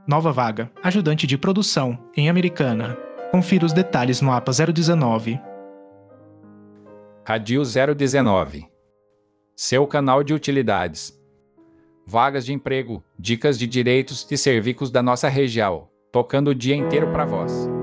Nova vaga, ajudante de produção, em Americana. Confira os detalhes no APA 019. Radio 019. Seu canal de utilidades. Vagas de emprego, dicas de direitos e serviços da nossa região, tocando o dia inteiro para vós.